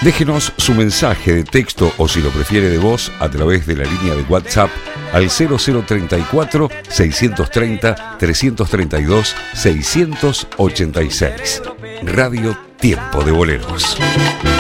Déjenos su mensaje de texto o, si lo prefiere, de voz a través de la línea de WhatsApp al 0034 630 332 686. Radio Tiempo de Boleros.